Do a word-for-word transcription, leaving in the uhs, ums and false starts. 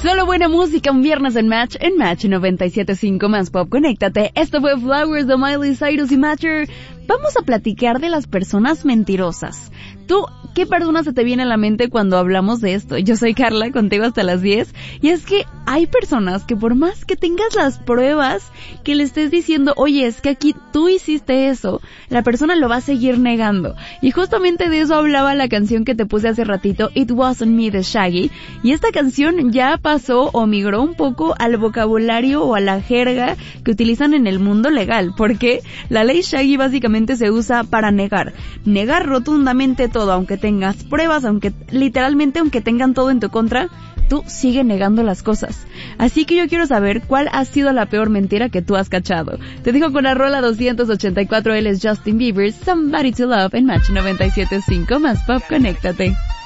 Solo buena música un viernes en Match, en Match noventa y siete punto cinco más Pop. Conéctate. Esto fue Flowers de Miley Cyrus y Matcher. Vamos a platicar de las personas mentirosas. ¿Tú qué persona se te viene a la mente cuando hablamos de esto? Yo soy Carla, contigo hasta las diez. Y es que hay personas que por más que tengas las pruebas, que le estés diciendo, oye, es que aquí tú hiciste eso, la persona lo va a seguir negando. Y justamente de eso hablaba la canción que te puse hace ratito, It Wasn't Me de Shaggy. Y esta canción ya pasó o migró un poco al vocabulario o a la jerga que utilizan en el mundo legal. Porque la ley Shaggy básicamente se usa para negar. Negar rotundamente todo, aunque tengas pruebas, aunque literalmente aunque tengan todo en tu contra, tú sigue negando las cosas. Así que yo quiero saber cuál ha sido la peor mentira que tú has cachado. Te digo con la rola doscientos ochenta y cuatro, él es Justin Bieber, Somebody to Love en Match noventa y siete punto cinco más Pop. Conéctate.